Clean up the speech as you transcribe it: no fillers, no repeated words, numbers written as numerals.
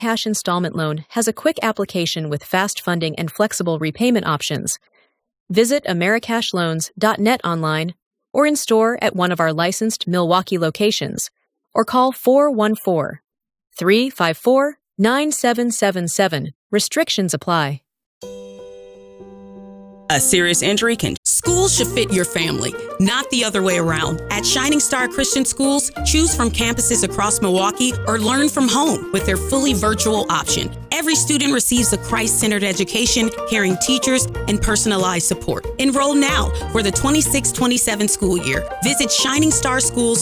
Cash installment loan has a quick application with fast funding and flexible repayment options. Visit americashloans.net online or in store at one of our licensed Milwaukee locations, or call 414-354-9777. Restrictions apply. A serious injury can... School should fit your family, not the other way around. At Shining Star Christian Schools, choose from campuses across Milwaukee or learn from home with their fully virtual option. Every student receives a Christ-centered education, caring teachers, and personalized support. Enroll now for the 26-27 school year. Visit Shining Star Schools